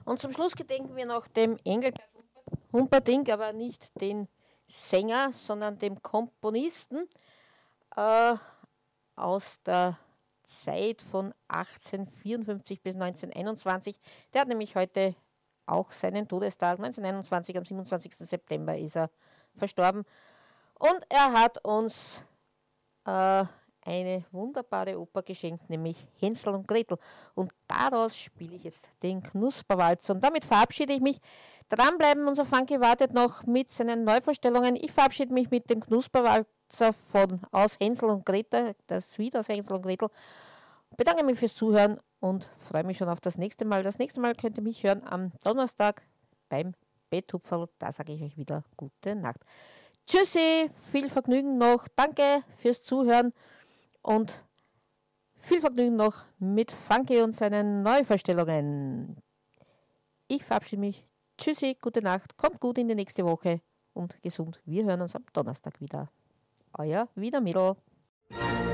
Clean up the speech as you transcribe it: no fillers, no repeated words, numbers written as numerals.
Und zum Schluss gedenken wir noch dem Engelbert Humperdinck, aber nicht den Sänger, sondern dem Komponisten aus der Zeit von 1854 bis 1921. Der hat nämlich heute auch seinen Todestag. 1921, am 27. September ist er verstorben. Und er hat uns eine wunderbare Oper geschenkt, nämlich Hänsel und Gretel. Und daraus spiele ich jetzt den Knusperwalzer. Und damit verabschiede ich mich. Dranbleiben, unser Funky wartet noch mit seinen Neuvorstellungen. Ich verabschiede mich mit dem Knusperwalzer aus Hänsel und Gretel, das Lied aus Hänsel und Gretel. Bedanke mich fürs Zuhören und freue mich schon auf das nächste Mal. Das nächste Mal könnt ihr mich hören am Donnerstag beim Betthupferl. Da sage ich euch wieder gute Nacht. Tschüssi, viel Vergnügen noch. Danke fürs Zuhören und viel Vergnügen noch mit Funky und seinen Neuverstellungen. Ich verabschiede mich. Tschüssi, gute Nacht. Kommt gut in die nächste Woche und gesund. Wir hören uns am Donnerstag wieder. Euer Wiener Mädel.